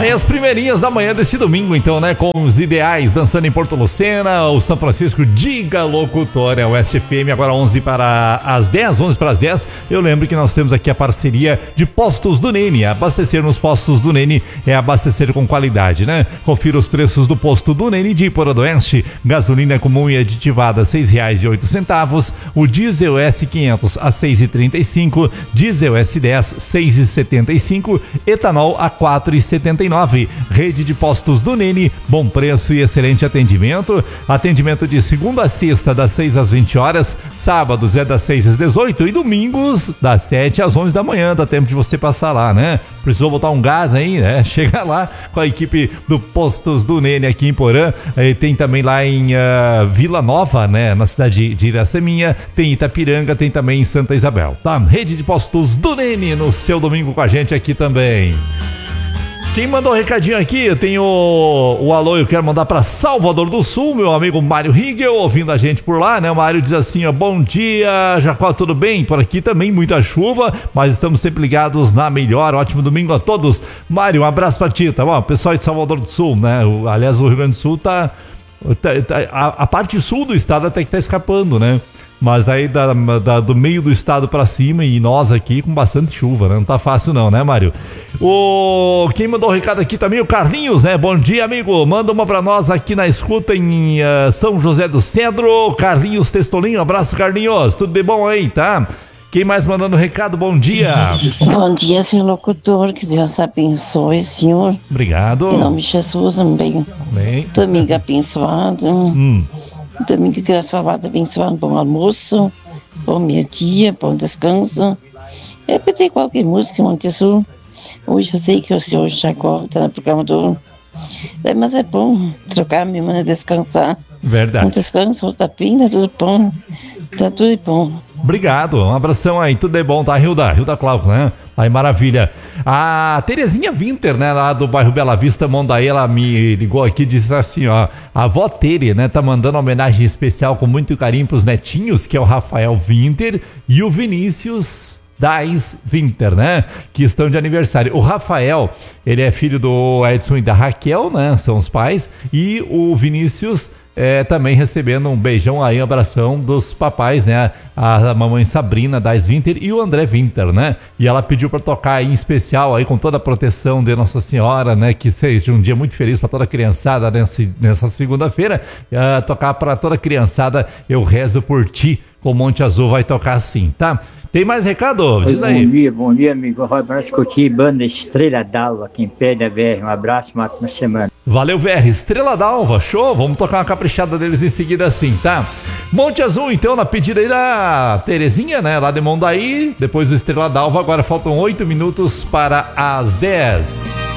Aí as primeirinhas da manhã desse domingo, então, né? Com os Ideais dançando em Porto Lucena, o São Francisco Diga Locutora, o SFM, agora 11 para as 10. Eu lembro que nós temos aqui a parceria de Postos do Nene. Abastecer nos Postos do Nene é abastecer com qualidade, né? Confira os preços do Posto do Nene de Iporã do Oeste. Gasolina comum e aditivada, R$6,08. O diesel S500 a R$6,35. Diesel S10, R$6,75. Etanol a R$4,79. Rede de Postos do Nene, bom preço e excelente atendimento. Atendimento de segunda a sexta, das 6 às 20 horas. Sábados é das 6 às 18 e domingos das 7 às 11 da manhã. Dá tempo de você passar lá, né? Precisou botar um gás aí, né? Chega lá com a equipe do Postos do Nene aqui em Porã. Tem também lá em Vila Nova, né? Na cidade de Iraceminha. Tem Itapiranga, tem também em Santa Isabel, tá? Rede de Postos do Nene no seu domingo com a gente aqui também. Quem mandou um recadinho aqui, eu tenho o alô, eu quero mandar para Salvador do Sul, meu amigo Mário Rigel, ouvindo a gente por lá, né? O Mário diz assim, ó, bom dia, Jacó, tudo bem? Por aqui também muita chuva, mas estamos sempre ligados na melhor, ótimo domingo a todos. Mário, um abraço para ti, tá bom? Pessoal de Salvador do Sul, né? Aliás, o Rio Grande do Sul a parte sul do estado até que tá escapando, né? Mas aí do meio do estado pra cima e nós aqui com bastante chuva, né? Não tá fácil não, né, Mário? Quem mandou o recado aqui também, o Carlinhos, né? Bom dia, amigo. Manda uma pra nós aqui na escuta em São José do Cedro. Carlinhos Testolinho, abraço, Carlinhos. Tudo de bom aí, tá? Quem mais mandando recado? Bom dia. Bom dia, senhor locutor. Que Deus abençoe, senhor. Obrigado. Em nome de Jesus, amém. Domingo abençoado. Domingo abençoado, abençoado. Bom almoço, bom meio-dia, bom descanso. Eu pedir qualquer música, Monte Sul. Hoje eu sei que o senhor Jacó está no programa do... Mas é bom trocar minha maneira de descansar. Verdade. Um descanso, outra pinta, tudo bom. Tá tudo bom. Obrigado, um abração aí, tudo é bom, tá? Hilda Cláudio, né? Aí, maravilha. A Terezinha Winter, né, lá do bairro Bela Vista, Mondaí, ela me ligou aqui e disse assim, ó, a avó Tere, né, tá mandando uma homenagem especial com muito carinho pros netinhos, que é o Rafael Winter e o Vinícius Dais Winter, né, que estão de aniversário. O Rafael, ele é filho do Edson e da Raquel, né, são os pais, e o Vinícius também recebendo um beijão aí, um abração dos papais, né? A mamãe Sabrina Dais Winter e o André Winter, né? E ela pediu para tocar aí em especial aí com toda a proteção de Nossa Senhora, né? Que seja um dia muito feliz para toda a criançada nessa segunda-feira. Tocar para toda a criançada, Eu Rezo por Ti, com Monte Azul vai tocar assim, tá? Tem mais recado? Diz aí. Bom dia, amigo. Roberto Coutinho, banda Estrela d'Alva, aqui em pé da VR. Um abraço, uma ótima semana. Valeu, VR. Estrela d'Alva, show. Vamos tocar uma caprichada deles em seguida assim, tá? Monte Azul, então, na pedida aí da Terezinha, né? Lá de Mondaí. Depois o Estrela d'Alva. Agora faltam 8 minutos para as 10.